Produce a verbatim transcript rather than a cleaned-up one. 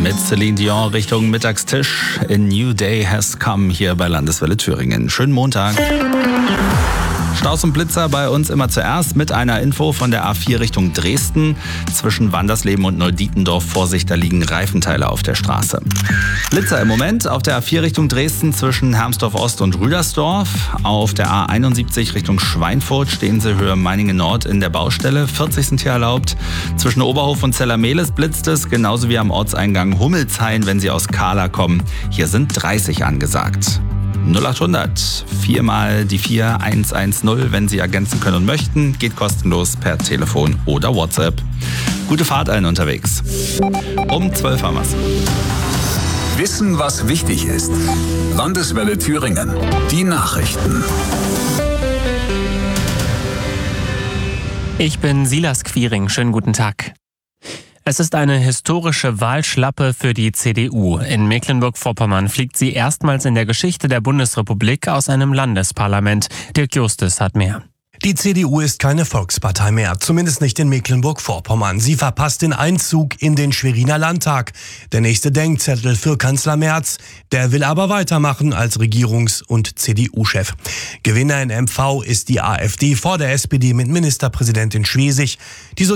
Mit Celine Dion Richtung Mittagstisch. A New Day has come hier bei Landeswelle Thüringen. Schönen Montag. Staus und Blitzer bei uns immer zuerst mit einer Info von der A vier Richtung Dresden. Zwischen Wandersleben und Neudietendorf Vorsicht, da liegen Reifenteile auf der Straße. Blitzer im Moment auf der A vier Richtung Dresden zwischen Hermsdorf Ost und Rüdersdorf. Auf der A einundsiebzig Richtung Schweinfurt stehen Sie Höhe Meiningen Nord in der Baustelle. vierzig sind hier erlaubt. Zwischen Oberhof und Zellermehlis blitzt es, genauso wie am Ortseingang Hummelshain, wenn Sie aus Kahla kommen. Hier sind dreißig angesagt. null achthundert, viermal die vier eins eins null, wenn Sie ergänzen können und möchten. Geht kostenlos per Telefon oder WhatsApp. Gute Fahrt allen unterwegs. Um zwölf haben wir's. Wissen, was wichtig ist. Landeswelle Thüringen. Die Nachrichten. Ich bin Silas Quiring. Schönen guten Tag. Es ist eine historische Wahlschlappe für die C D U. In Mecklenburg-Vorpommern fliegt sie erstmals in der Geschichte der Bundesrepublik aus einem Landesparlament. Dirk Justus hat mehr. Die C D U ist keine Volkspartei mehr, zumindest nicht in Mecklenburg-Vorpommern. Sie verpasst den Einzug in den Schweriner Landtag. Der nächste Denkzettel für Kanzler Merz. Der will aber weitermachen als Regierungs- und C D U-Chef. Gewinner in M V ist die AfD vor der S P D mit Ministerpräsidentin Schwesig. Die